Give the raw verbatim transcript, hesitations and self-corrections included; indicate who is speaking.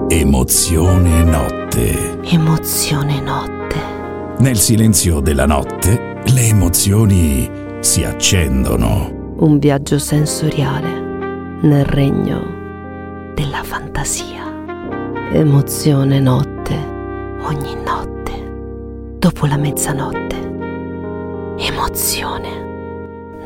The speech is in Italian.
Speaker 1: Emozione notte.
Speaker 2: Emozione notte.
Speaker 1: Nel silenzio della notte le emozioni si accendono.
Speaker 2: Un viaggio sensoriale nel regno della fantasia. Emozione notte. Ogni notte. Dopo la mezzanotte. Emozione.